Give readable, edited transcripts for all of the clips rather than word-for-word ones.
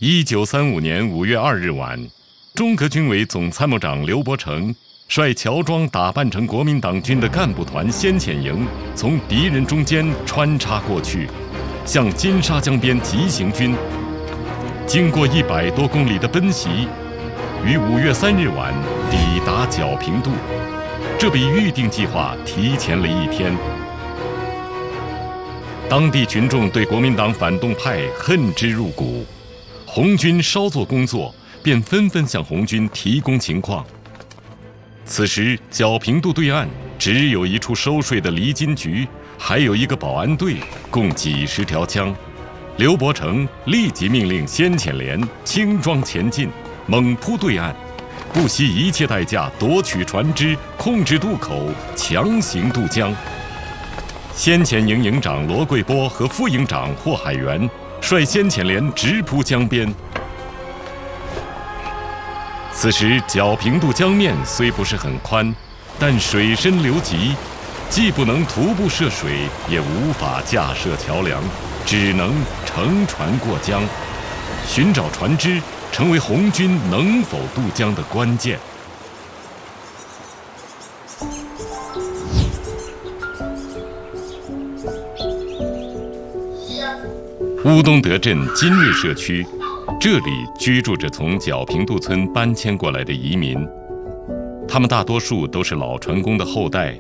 1935年5月2日晚，中革军委总参谋长刘伯承率乔装打扮成国民党军的干部团先遣营，从敌人中间穿插过去，向金沙江边急行军。经过100多公里的奔袭，于5月3日晚抵达皎平渡，这比预定计划提前了1天。当地群众对国民党反动派恨之入骨，红军稍作工作，便纷纷向红军提供情况。此时，皎平渡对岸只有一处收税的离金局，还有一个保安队，共几十条枪。刘伯承立即命令先遣连轻装前进，猛扑对岸，不惜一切代价夺取船只，控制渡口，强行渡江。先遣营营长罗贵波和副营长霍海元率先遣连直扑江边。此时皎平渡江面虽不是很宽，但水深流急，既不能徒步涉水，也无法架设桥梁，只能乘船过江。寻找船只成为红军能否渡江的关键。乌东德镇金瑞社区，这里居住着从皎平渡村搬迁过来的移民，他们大多数都是老船工的后代。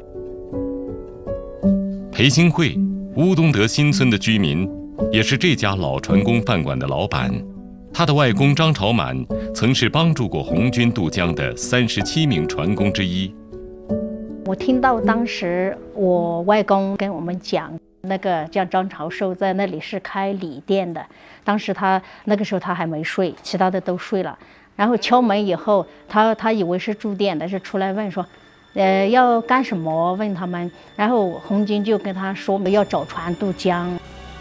裴兴会，乌东德新村的居民，也是这家老船工饭馆的老板。他的外公张朝满曾是帮助过红军渡江的37名船工之一。 我听到当时我外公跟我们讲，那个叫张朝寿在那里是开礼店的，当时他那个时候他还没睡，其他的都睡了。然后敲门以后，他以为是住店的，是出来问说，要干什么？问他们，然后红军就跟他说要找船渡江。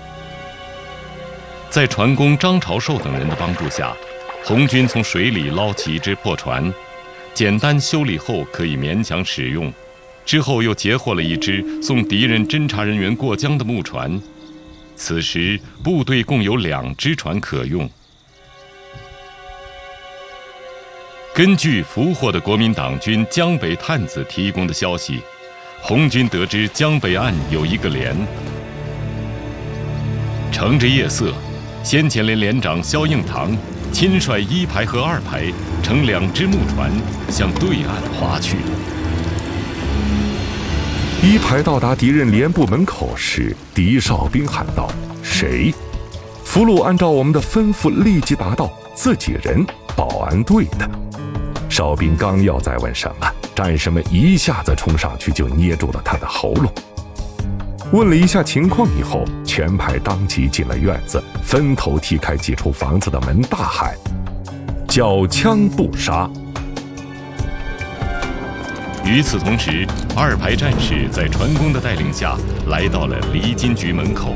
在船工张朝寿等人的帮助下，红军从水里捞起一只破船，简单修理后可以勉强使用。之后又截获了一只送敌人侦察人员过江的木船，此时部队共有2只船可用。根据俘获的国民党军江北探子提供的消息，红军得知江北岸有一个连，乘着夜色，先遣连连长萧应堂亲率1排和2排乘2只木船向对岸划去。 1排到达敌人连部门口时，狄哨兵喊道：“谁？”俘虏按照我们的吩咐立即答道：“自己人，保安队的。”哨兵刚要再问什么，战士们一下子冲上去就捏住了他的喉咙。问了一下情况以后，全排当即进了院子，分头踢开几处房子的门，大喊：“缴枪不杀！” 与此同时，2排战士在船工的带领下来到了离金局门口。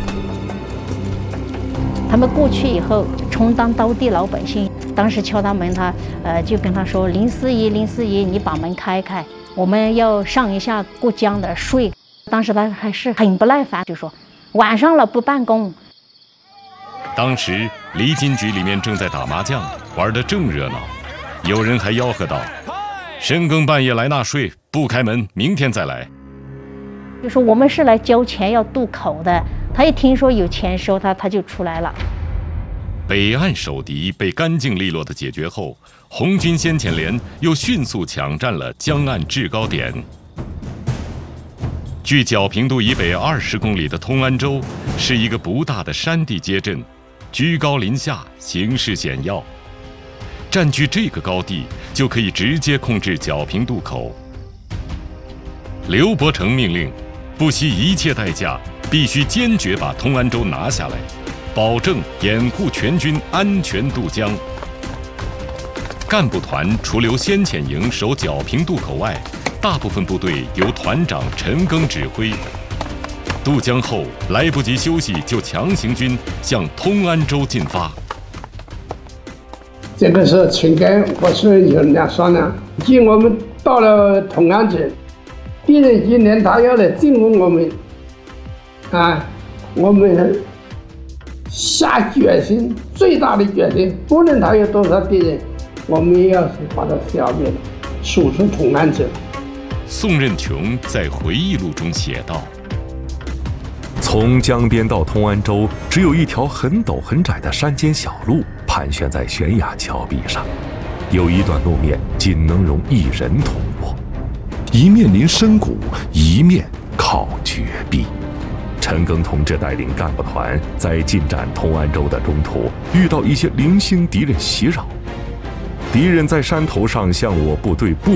他们过去以后，充当当地老百姓，当时敲他门，他就跟他说：“林司仪，林司仪，你把门开开，我们要上一下过江的税。”当时他还是很不耐烦，就说：“晚上了不办公。” 当时离金局里面正在打麻将，玩得正热闹，有人还吆喝道：“深更半夜来纳税，不开门，明天再来。” 就说我们是来交钱要渡口的。他一听说有钱收，他就出来了。 北岸守敌被干净利落地解决后，红军先遣连又迅速抢占了江岸制高点。距皎平渡以北20公里的通安州是一个不大的山地街镇，居高临下，形势险要。占据这个高地，就可以直接控制皎平渡口。刘伯承命令，不惜一切代价，必须坚决把通安州拿下来，保证掩护全军安全渡江。干部团除留先遣营守皎平渡口外，大部分部队由团长陈赓指挥。渡江后来不及休息，就强行军向通安州进发。 这个时候陈赓和孙文就俩商量，既然我们到了通安州，敌人今年他要来进攻我们，我们下决心，最大的决心，不论他有多少敌人，我们也要是把他消灭了，速出同安者。 宋任穷在回忆录中写道： 从江边到通安州，只有一条很陡很窄的山间小路盘旋在悬崖峭壁上，有一段路面仅能容一人通过，一面临深谷，一面靠绝壁。陈赓同志带领干部团在进占通安州的中途，遇到一些零星敌人袭扰，敌人在山头上向我部队